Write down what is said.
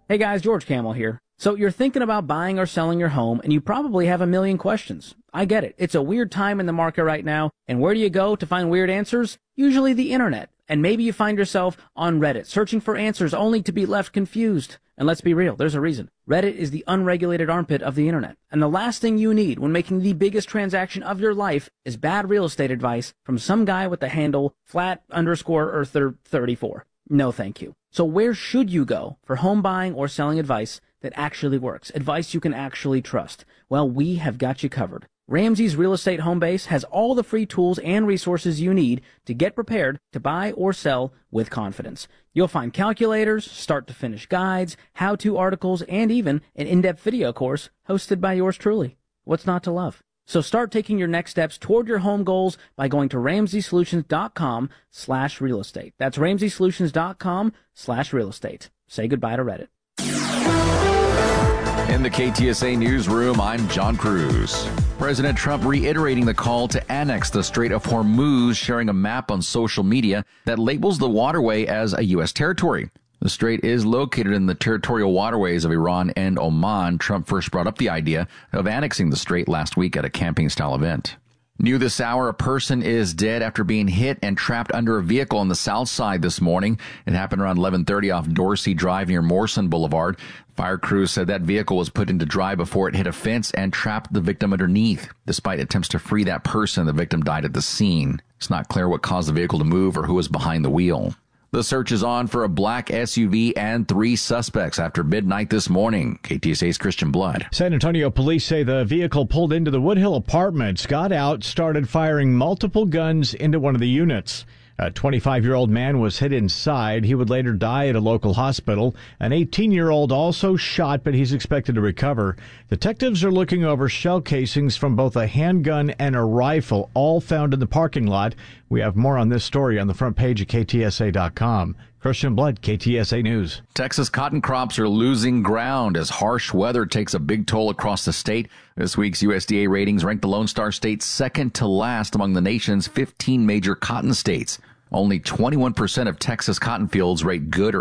Hey guys, George Camel here. So you're thinking about buying or selling your home, and you probably have a million questions. I get it. It's a weird time in the market right now, and where do you go to find weird answers? Usually the internet. And maybe you find yourself on Reddit, searching for answers only to be left confused. And let's be real, there's a reason. Reddit is the unregulated armpit of the internet. And the last thing you need when making the biggest transaction of your life is bad real estate advice from some guy with the handle flat_earther34. No thank you. So where should you go for home buying or selling advice that actually works? Advice you can actually trust? Well, we have got you covered. Ramsey's Real Estate Home Base has all the free tools and resources you need to get prepared to buy or sell with confidence. You'll find calculators, start-to-finish guides, how-to articles, and even an in-depth video course hosted by yours truly. What's not to love? So start taking your next steps toward your home goals by going to RamseySolutions.com/real estate. That's RamseySolutions.com/real estate. Say goodbye to Reddit. In the KTSA newsroom, I'm John Cruz. President Trump reiterating the call to annex the Strait of Hormuz, sharing a map on social media that labels the waterway as a U.S. territory. The strait is located in the territorial waterways of Iran and Oman. Trump first brought up the idea of annexing the strait last week at a camping-style event. New this hour, a person is dead after being hit and trapped under a vehicle on the south side this morning. It happened around 11:30 off Dorsey Drive near Morrison Boulevard. Fire crews said that vehicle was put into drive before it hit a fence and trapped the victim underneath. Despite attempts to free that person, the victim died at the scene. It's not clear what caused the vehicle to move or who was behind the wheel. The search is on for a black SUV and 3 suspects after midnight this morning. KTSA's Christian Blood. San Antonio police say the vehicle pulled into the Woodhill apartments, got out, started firing multiple guns into one of the units. A 25-year-old man was hit inside. He would later die at a local hospital. An 18-year-old also shot, but he's expected to recover. Detectives are looking over shell casings from both a handgun and a rifle, all found in the parking lot. We have more on this story on the front page of KTSA.com. Christian Blood, KTSA News. Texas cotton crops are losing ground as harsh weather takes a big toll across the state. This week's USDA ratings ranked the Lone Star State second to last among the nation's 15 major cotton states. Only 21% of Texas cotton fields rate good or